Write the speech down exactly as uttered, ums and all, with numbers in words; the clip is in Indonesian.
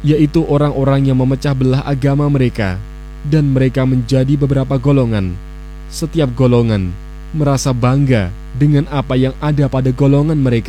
yaitu orang-orang yang memecah belah agama mereka, dan mereka menjadi beberapa golongan. Setiap golongan merasa bangga dengan apa yang ada pada golongan mereka.